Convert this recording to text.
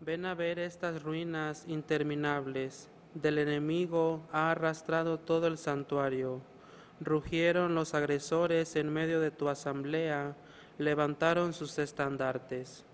Ven a ver estas ruinas interminables. Del enemigo ha arrastrado todo el santuario. Rugieron los agresores en medio de tu asamblea, levantaron sus estandartes.